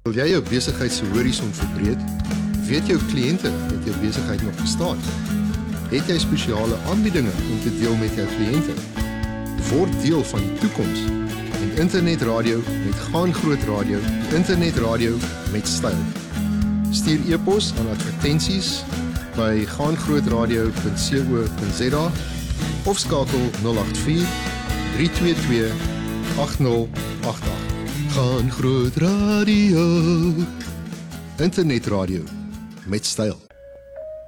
Wil jy jou besigheid se horison verbreek? Weet jou kliënte dat jou besigheid nog bestaan? Het jy spesiale aanbiedinge om te deel met jou kliënte? Word deel van die toekoms en internetradio met Gaan Groot Radio, die internetradio met styl. Stuur e-pos aan advertensies by gaangrootradio.co.za of skakel 084 322 8088. Gaan Groot Radio, internetradio met styl.